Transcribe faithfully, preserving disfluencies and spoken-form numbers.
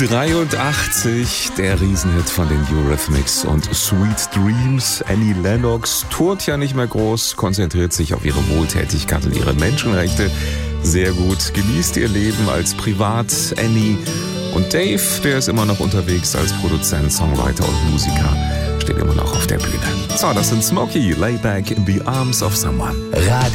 dreiundachtzig, der Riesenhit von den Eurythmics und Sweet Dreams. Annie Lennox tourt ja nicht mehr groß, konzentriert sich auf ihre Wohltätigkeit und ihre Menschenrechte. Sehr gut, genießt ihr Leben als Privat, Annie. Und Dave, der ist immer noch unterwegs als Produzent, Songwriter und Musiker, steht immer noch auf der Bühne. So, das sind Smokey, Lay Back in the Arms of Someone. Radio